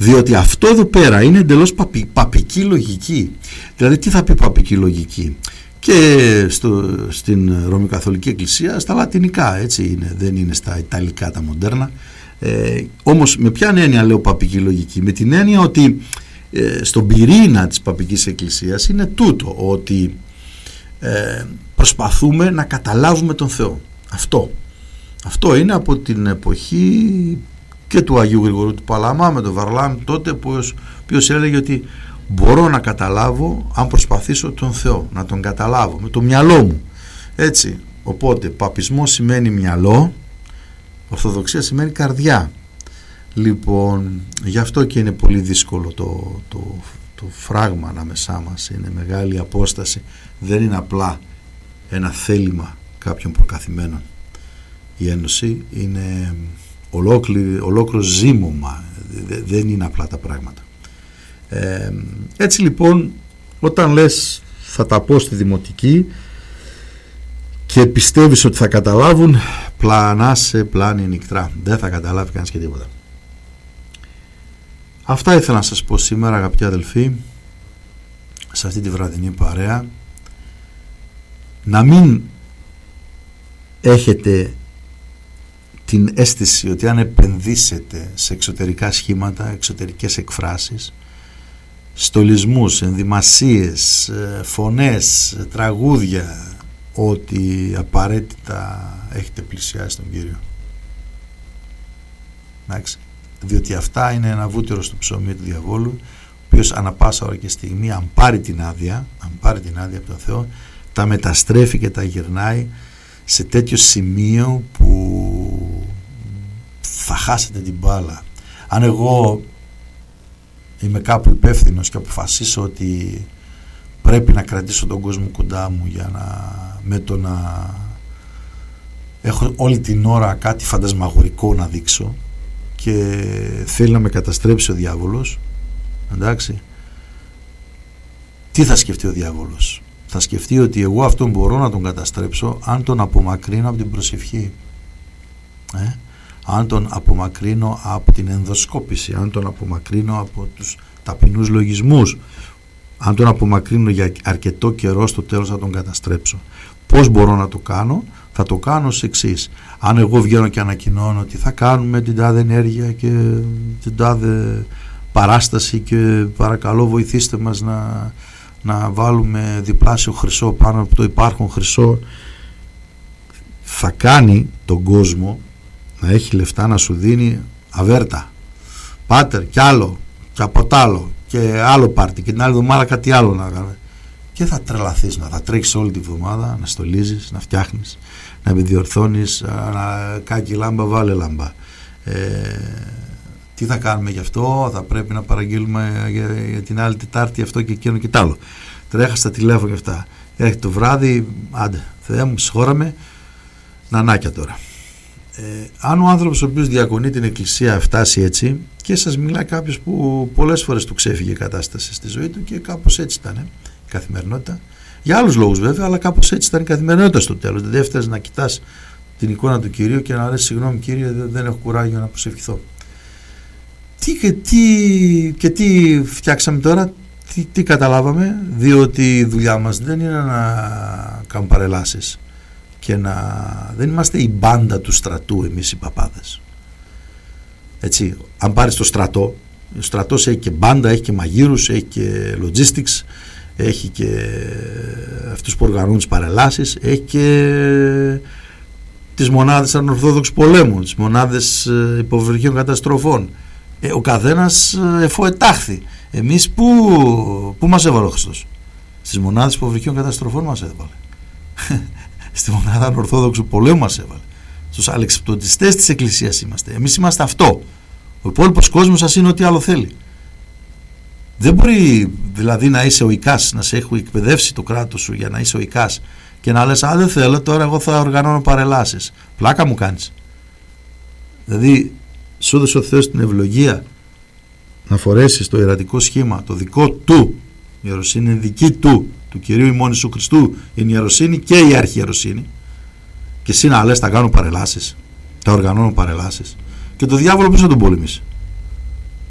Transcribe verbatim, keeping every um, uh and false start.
Διότι αυτό εδώ πέρα είναι εντελώς παπι, παπική λογική. Δηλαδή τι θα πει παπική λογική? Και στο, στην Ρωμαιοκαθολική Εκκλησία στα λατινικά, έτσι είναι, δεν είναι στα ιταλικά τα μοντέρνα. Ε, όμως με ποια έννοια λέω παπική λογική? Με την έννοια ότι ε, στον πυρήνα της παπικής εκκλησίας είναι τούτο, ότι ε, προσπαθούμε να καταλάβουμε τον Θεό. Αυτό. Αυτό είναι από την εποχή και του Αγίου Γρηγορού του Παλαμά με τον Βαρλάμ τότε, που ο οποίος έλεγε ότι μπορώ να καταλάβω αν προσπαθήσω τον Θεό, να τον καταλάβω με το μυαλό μου. Έτσι, οπότε παπισμό σημαίνει μυαλό, Ορθοδοξία σημαίνει καρδιά. Λοιπόν, γι' αυτό και είναι πολύ δύσκολο το, το, το φράγμα ανάμεσά μας, είναι μεγάλη απόσταση, δεν είναι απλά ένα θέλημα κάποιων προκαθημένων. Η Ένωση είναι ολόκληρο ζήμωμα, δεν είναι απλά τα πράγματα. Ε, έτσι λοιπόν, όταν λες θα τα πω στη δημοτική και πιστεύεις ότι θα καταλάβουν, πλανάσαι πλάνη νυχτρά, δεν θα καταλάβει κανείς και τίποτα. Αυτά ήθελα να σας πω σήμερα, αγαπητοί αδελφοί, σε αυτή τη βραδινή παρέα. Να μην έχετε την αίσθηση ότι αν επενδύσετε σε εξωτερικά σχήματα, εξωτερικές εκφράσεις, στολισμούς, ενδυμασίες, φωνές, τραγούδια, ότι απαραίτητα έχετε πλησιάσει τον Κύριο. Εντάξει. Διότι αυτά είναι ένα βούτυρο στο ψωμί του διαβόλου, ο οποίος ανά πάσα ώρα και στιγμή, αν πάρει την άδεια, αν πάρει την άδεια από τον Θεό, τα μεταστρέφει και τα γυρνάει σε τέτοιο σημείο που θα χάσετε την μπάλα. Αν εγώ είμαι κάπου υπεύθυνος και αποφασίσω ότι πρέπει να κρατήσω τον κόσμο κοντά μου για να, με το να έχω όλη την ώρα κάτι φαντασμαγορικό να δείξω και θέλει να με καταστρέψει ο διάβολος, εντάξει, τι θα σκεφτεί ο διάβολος? Θα σκεφτεί ότι εγώ αυτόν μπορώ να τον καταστρέψω αν τον απομακρύνω από την προσευχή, ε? αν τον απομακρύνω από την ενδοσκόπηση, αν τον απομακρύνω από τους ταπεινούς λογισμούς, αν τον απομακρύνω για αρκετό καιρό, στο τέλος θα τον καταστρέψω. Πώς μπορώ να το κάνω? Θα το κάνω ως εξής. Αν εγώ βγαίνω και ανακοινώνω ότι θα κάνουμε την τάδε ενέργεια και την τάδε παράσταση και παρακαλώ βοηθήστε μας να, να βάλουμε διπλάσιο χρυσό πάνω από το υπάρχον χρυσό, θα κάνει τον κόσμο να έχει λεφτά να σου δίνει αβέρτα. Πάτερ κι άλλο και από τ' άλλο και άλλο πάρτι και την άλλη εβδομάδα κάτι άλλο να κάνει. Και θα τρελαθείς, να θα τρέξεις όλη τη βδομάδα, να στολίζεις, να φτιάχνεις, να επιδιορθώνεις, να κάκι λάμπα, βάλε λάμπα. Ε, τι θα κάνουμε γι' αυτό? Θα πρέπει να παραγγείλουμε για, για την άλλη Τετάρτη αυτό και εκείνο και τ' άλλο. Τρέχα στα τηλέφωνα και αυτά. Έρχεται το βράδυ, άντε, Θεέ μου, συγχώραμε, νανάκια τώρα. Ε, αν ο άνθρωπος ο οποίος διακονεί την εκκλησία φτάσει έτσι, και σας μιλάει κάποιος που πολλές φορές του ξέφυγε η κατάσταση στη ζωή του και κάπως έτσι ήταν ε, η καθημερινότητα, για άλλους λόγους βέβαια, αλλά κάπως έτσι ήταν η καθημερινότητα στο τέλος. Δεν έφτασε να κοιτάς την εικόνα του Κυρίου και να λες συγγνώμη Κύριε, δεν έχω κουράγιο να προσευχηθώ. Τι και τι, και τι φτιάξαμε τώρα? Τι, τι καταλάβαμε? Διότι η δουλειά μας δεν είναι να κάνουμε παρελάσεις και να... δεν είμαστε η μπάντα του στρατού εμείς οι παπάδες. Έτσι, αν πάρεις το στρατό, ο στρατός έχει και μπάντα, έχει και μαγείρους, έχει και logistics, έχει και αυτούς που οργανώνουν τις παρελάσεις, έχει και τις μονάδες ανορθόδοξου πολέμου, τις μονάδες υποβρυχίων καταστροφών. Ε, ο καθένας εφοετάχθη. Εμείς που, που μας έβαλε ο Χριστός? Στις μονάδες υποβρυχίων καταστροφών μας έβαλε. Στη μονάδα ανορθόδοξου πολέμου μας έβαλε. Στους αλεξιπτωτιστές της Εκκλησίας είμαστε. Εμείς είμαστε αυτό. Ο υπόλοιπος κόσμος σας είναι ό,τι άλλο θέλει. Δεν μπορεί δηλαδή να είσαι ο Ικάς, να σε έχει εκπαιδεύσει το κράτος σου για να είσαι ο Ικάς και να λες, α, δεν θέλω, τώρα εγώ θα οργανώνω παρελάσεις. Πλάκα μου κάνεις. Δηλαδή σου έδωσε ο Θεός την ευλογία να φορέσεις το ιερατικό σχήμα, το δικό του. Η ιεροσύνη είναι δική του, του Κυρίου ημών Ιησού Χριστού είναι η ιεροσύνη και η αρχιεροσύνη, και εσύ να λες, θα κάνω παρελάσεις, θα οργανώνω παρελάσεις, και το διάβολο ποιος θα τον πολεμήσει?